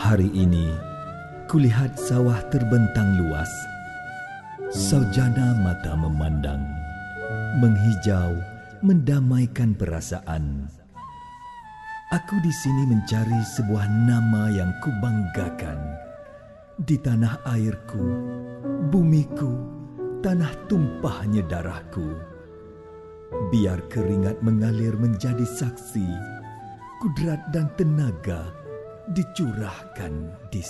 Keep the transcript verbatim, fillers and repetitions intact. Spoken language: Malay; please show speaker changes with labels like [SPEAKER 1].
[SPEAKER 1] Hari ini, kulihat sawah terbentang luas. Saujana mata memandang, menghijau, mendamaikan perasaan. Aku di sini mencari sebuah nama yang kubanggakan. Di tanah airku, bumiku, tanah tumpahnya darahku. Biar keringat mengalir menjadi saksi, kudrat dan tenaga dicurahkan di